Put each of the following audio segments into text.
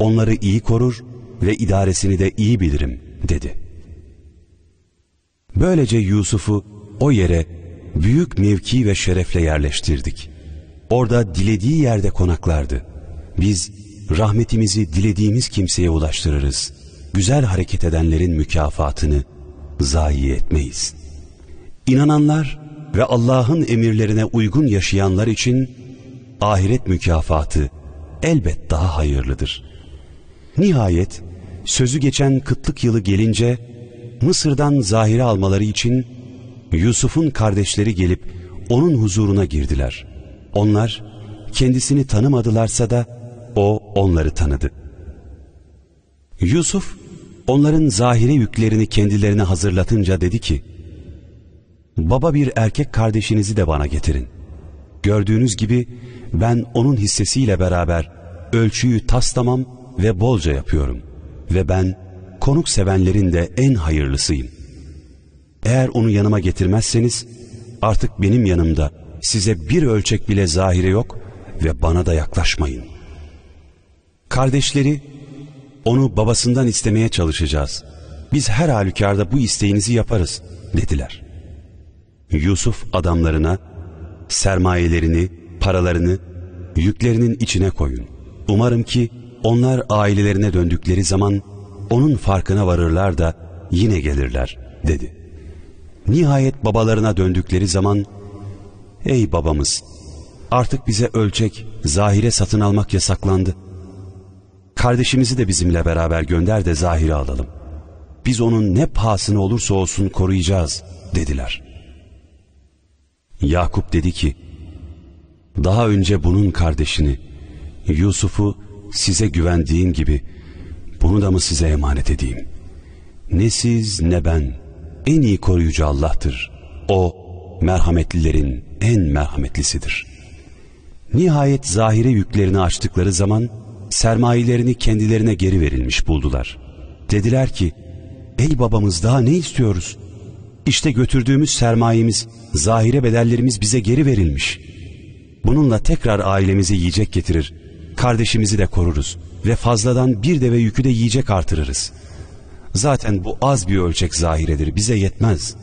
onları iyi korur ve idaresini de iyi bilirim dedi. Böylece Yusuf'u o yere büyük mevki ve şerefle yerleştirdik. Orada dilediği yerde konaklardı. Biz rahmetimizi dilediğimiz kimseye ulaştırırız. Güzel hareket edenlerin mükafatını zayi etmeyiz. İnananlar ve Allah'ın emirlerine uygun yaşayanlar için ahiret mükafatı elbet daha hayırlıdır. Nihayet sözü geçen kıtlık yılı gelince Mısır'dan zahire almaları için Yusuf'un kardeşleri gelip onun huzuruna girdiler. Onlar kendisini tanımadılarsa da o onları tanıdı. Yusuf onların zahire yüklerini kendilerine hazırlatınca dedi ki, baba bir erkek kardeşinizi de bana getirin. Gördüğünüz gibi ben onun hissesiyle beraber ölçüyü taslamam ve bolca yapıyorum ve ben konuk sevenlerin de en hayırlısıyım. Eğer onu yanıma getirmezseniz artık benim yanımda size bir ölçek bile zahire yok ve bana da yaklaşmayın. Kardeşleri, onu babasından istemeye çalışacağız. Biz her halükarda bu isteğinizi yaparız dediler. Yusuf adamlarına sermayelerini, paralarını yüklerinin içine koyun. Umarım ki onlar ailelerine döndükleri zaman onun farkına varırlar da yine gelirler dedi. Nihayet babalarına döndükleri zaman, ey babamız, artık bize ölçek, zahire satın almak yasaklandı. Kardeşimizi de bizimle beraber gönder de zahire alalım. Biz onun ne pahasına olursa olsun koruyacağız dediler. Yakup dedi ki, daha önce bunun kardeşini, Yusuf'u size güvendiğim gibi bunu da mı size emanet edeyim? Ne siz ne ben, en iyi koruyucu Allah'tır. O merhametlilerin en merhametlisidir. Nihayet zahire yüklerini açtıkları zaman sermayelerini kendilerine geri verilmiş buldular. Dediler ki, ey babamız, daha ne istiyoruz? İşte götürdüğümüz sermayemiz, zahire bedellerimiz bize geri verilmiş. Bununla tekrar ailemize yiyecek getirir, kardeşimizi de koruruz ve fazladan bir deve yükü de yiyecek artırırız. Zaten bu az bir ölçek zahiredir, bize yetmez.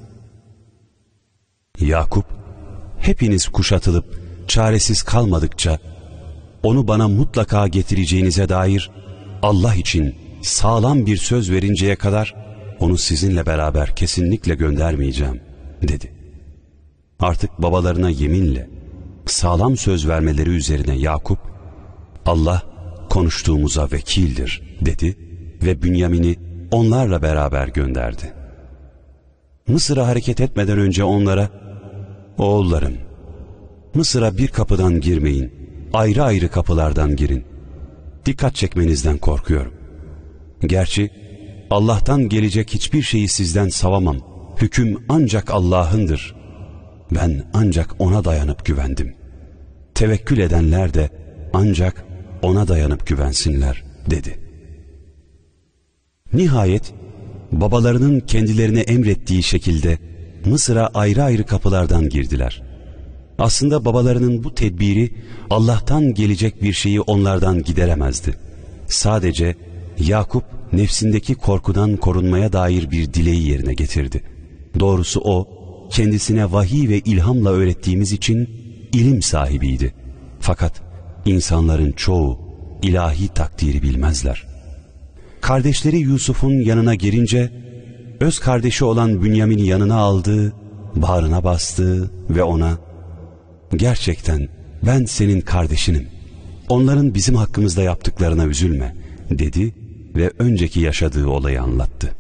Yakup, hepiniz kuşatılıp çaresiz kalmadıkça onu bana mutlaka getireceğinize dair Allah için sağlam bir söz verinceye kadar onu sizinle beraber kesinlikle göndermeyeceğim dedi. Artık babalarına yeminle sağlam söz vermeleri üzerine Yakup, Allah konuştuğumuza vekildir dedi ve Bünyamin'i onlarla beraber gönderdi. Mısır'a hareket etmeden önce onlara, oğullarım, Mısır'a bir kapıdan girmeyin, ayrı ayrı kapılardan girin. Dikkat çekmenizden korkuyorum. Gerçi Allah'tan gelecek hiçbir şeyi sizden savamam. Hüküm ancak Allah'ındır. Ben ancak O'na dayanıp güvendim. Tevekkül edenler de ancak O'na dayanıp güvensinler dedi. Nihayet babalarının kendilerine emrettiği şekilde Mısır'a ayrı ayrı kapılardan girdiler. Aslında babalarının bu tedbiri Allah'tan gelecek bir şeyi onlardan gideremezdi. Sadece Yakup nefsindeki korkudan korunmaya dair bir dileği yerine getirdi. Doğrusu o, kendisine vahiy ve ilhamla öğrettiğimiz için ilim sahibiydi. Fakat insanların çoğu ilahi takdiri bilmezler. Kardeşleri Yusuf'un yanına girince, öz kardeşi olan Bünyamin'i yanına aldı, bağrına bastı ve ona, gerçekten ben senin kardeşinim, onların bizim hakkımızda yaptıklarına üzülme dedi ve önceki yaşadığı olayı anlattı.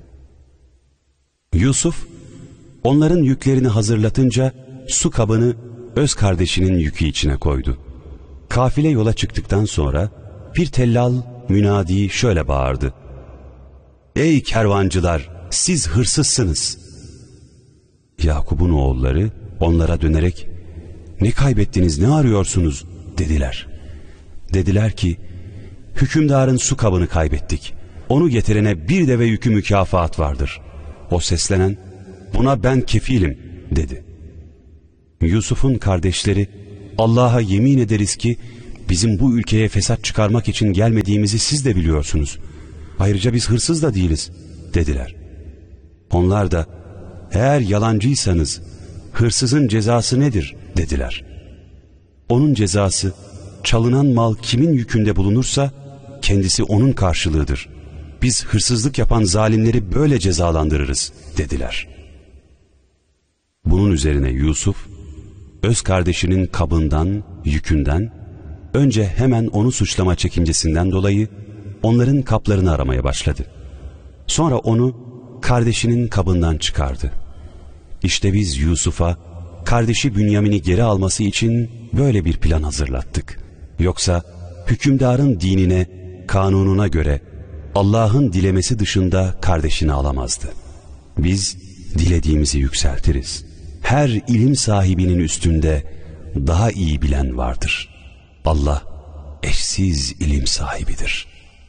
Yusuf onların yüklerini hazırlatınca su kabını öz kardeşinin yükü içine koydu. Kafile yola çıktıktan sonra bir tellal münadi şöyle bağırdı: ey kervancılar, siz hırsızsınız. Yakup'un oğulları onlara dönerek, ne kaybettiniz, ne arıyorsunuz dediler. Dediler ki, hükümdarın su kabını kaybettik, onu getirene bir deve yükü mükafat vardır. O seslenen, buna ben kefilim dedi. Yusuf'un kardeşleri, Allah'a yemin ederiz ki bizim bu ülkeye fesat çıkarmak için gelmediğimizi siz de biliyorsunuz. Ayrıca biz hırsız da değiliz dediler. Onlar da eğer yalancıysanız hırsızın cezası nedir dediler. Onun cezası çalınan mal kimin yükünde bulunursa kendisi onun karşılığıdır. Biz hırsızlık yapan zalimleri böyle cezalandırırız dediler. Bunun üzerine Yusuf öz kardeşinin kabından, yükünden, önce hemen onu suçlama çekincesinden dolayı onların kaplarını aramaya başladı. Sonra onu kardeşinin kabından çıkardı. İşte biz Yusuf'a kardeşi Bünyamin'i geri alması için böyle bir plan hazırlattık. Yoksa hükümdarın dinine, kanununa göre Allah'ın dilemesi dışında kardeşini alamazdı. Biz dilediğimizi yükseltiriz. Her ilim sahibinin üstünde daha iyi bilen vardır. Allah eşsiz ilim sahibidir.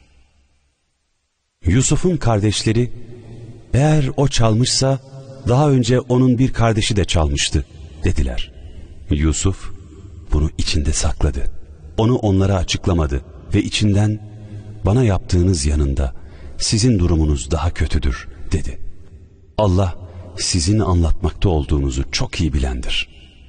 Yusuf'un kardeşleri, eğer o çalmışsa daha önce onun bir kardeşi de çalmıştı dediler. Yusuf bunu içinde sakladı. Onu onlara açıklamadı ve içinden bana yaptığınız yanında sizin durumunuz daha kötüdür dedi. Allah sizin anlatmakta olduğunuzu çok iyi bilendir.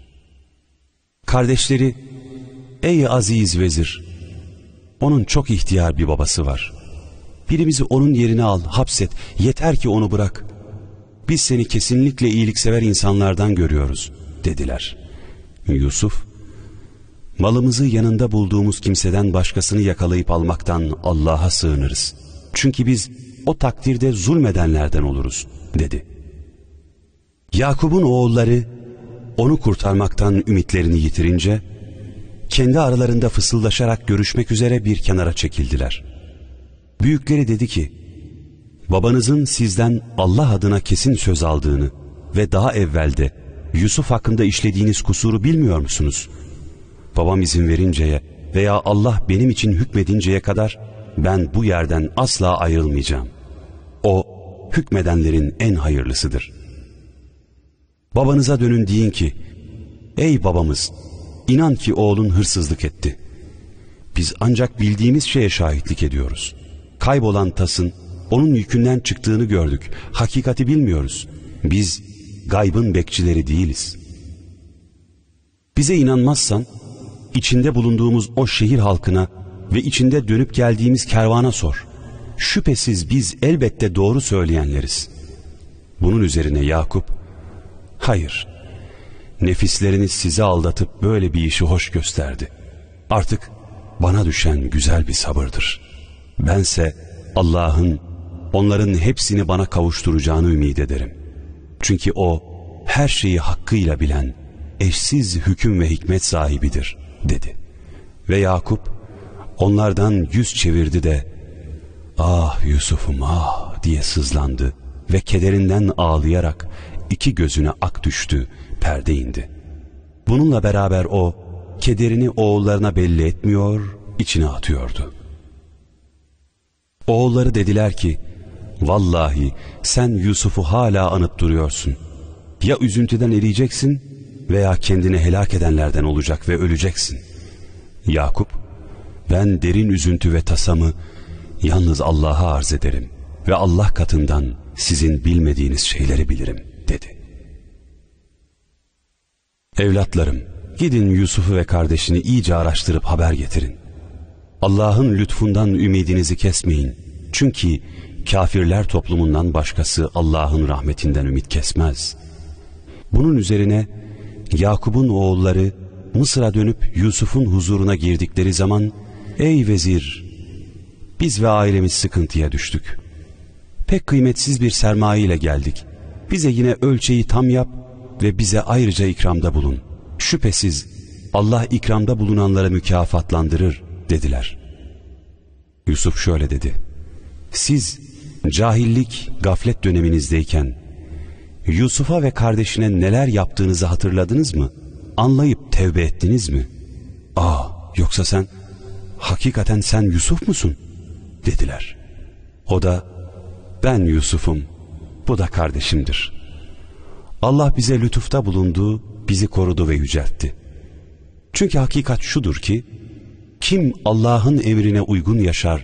Kardeşleri, ey aziz vezir, onun çok ihtiyar bir babası var. Birimizi onun yerine al, hapset, yeter ki onu bırak. Biz seni kesinlikle iyiliksever insanlardan görüyoruz dediler. Yusuf, malımızı yanında bulduğumuz kimseden başkasını yakalayıp almaktan Allah'a sığınırız. Çünkü biz o takdirde zulmedenlerden oluruz dedi. Yakup'un oğulları onu kurtarmaktan ümitlerini yitirince kendi aralarında fısıldaşarak görüşmek üzere bir kenara çekildiler. Büyükleri dedi ki, babanızın sizden Allah adına kesin söz aldığını ve daha evvelde Yusuf hakkında işlediğiniz kusuru bilmiyor musunuz? Babam izin verinceye veya Allah benim için hükmedinceye kadar ben bu yerden asla ayrılmayacağım. O hükmedenlerin en hayırlısıdır. Babanıza dönün deyin ki, ey babamız, inan ki oğlun hırsızlık etti. Biz ancak bildiğimiz şeye şahitlik ediyoruz. Kaybolan tasın onun yükünden çıktığını gördük. Hakikati bilmiyoruz. Biz gaybın bekçileri değiliz. Bize inanmazsan içinde bulunduğumuz o şehir halkına ve içinde dönüp geldiğimiz kervana sor. Şüphesiz biz elbette doğru söyleyenleriz. Bunun üzerine Yakup, hayır, nefisleriniz sizi aldatıp böyle bir işi hoş gösterdi. Artık bana düşen güzel bir sabırdır. Bense Allah'ın onların hepsini bana kavuşturacağını ümit ederim. Çünkü O her şeyi hakkıyla bilen, eşsiz hüküm ve hikmet sahibidir dedi. Ve Yakup onlardan yüz çevirdi de ah Yusuf'um ah diye sızlandı ve kederinden ağlayarak iki gözüne ak düştü, perde indi. Bununla beraber o kederini oğullarına belli etmiyor, içine atıyordu. Oğulları dediler ki, vallahi sen Yusuf'u hala anıp duruyorsun. Ya üzüntüden eriyeceksin veya kendini helak edenlerden olacak ve öleceksin. Yakup, ben derin üzüntü ve tasamı yalnız Allah'a arz ederim ve Allah katından sizin bilmediğiniz şeyleri bilirim dedi. Evlatlarım, gidin Yusuf'u ve kardeşini iyice araştırıp haber getirin. Allah'ın lütfundan ümidinizi kesmeyin. Çünkü kafirler toplumundan başkası Allah'ın rahmetinden ümit kesmez. Bunun üzerine Yakup'un oğulları Mısır'a dönüp Yusuf'un huzuruna girdikleri zaman, ey vezir, biz ve ailemiz sıkıntıya düştük. Pek kıymetsiz bir sermaye ile geldik. Bize yine ölçeği tam yap ve bize ayrıca ikramda bulun. Şüphesiz Allah ikramda bulunanlara mükafatlandırır dediler. Yusuf şöyle dedi: siz cahillik, gaflet döneminizdeyken Yusuf'a ve kardeşine neler yaptığınızı hatırladınız mı? Anlayıp tevbe ettiniz mi? Yoksa hakikaten sen Yusuf musun? Dediler. O da, ben Yusuf'um, bu da kardeşimdir. Allah bize lütufta bulundu, bizi korudu ve yüceltti. Çünkü hakikat şudur ki, Kim Allah'ın emrine uygun yaşar